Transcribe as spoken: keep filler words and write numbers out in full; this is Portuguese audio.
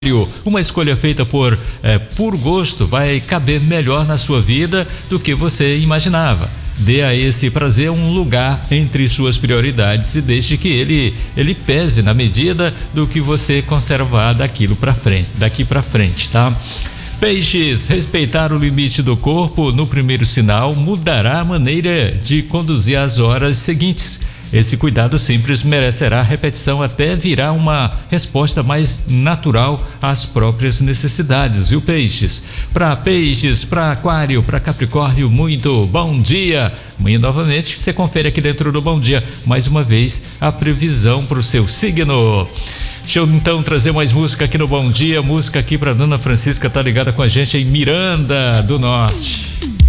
Uma escolha feita por é, por gosto vai caber melhor na sua vida do que você imaginava. Dê a esse prazer um lugar entre suas prioridades e deixe que ele ele pese na medida do que você conservar daquilo para frente, daqui para frente, tá? Peixes, respeitar o limite do corpo no primeiro sinal mudará a maneira de conduzir as horas seguintes. Esse cuidado simples merecerá repetição até virar uma resposta mais natural às próprias necessidades, viu, Peixes? Para Peixes, para Aquário, para Capricórnio, muito bom dia. Amanhã novamente você confere aqui dentro do Bom Dia, mais uma vez, a previsão para o seu signo. Deixa eu então trazer mais música aqui no Bom Dia, música aqui para Dona Francisca, tá ligada com a gente em Miranda do Norte.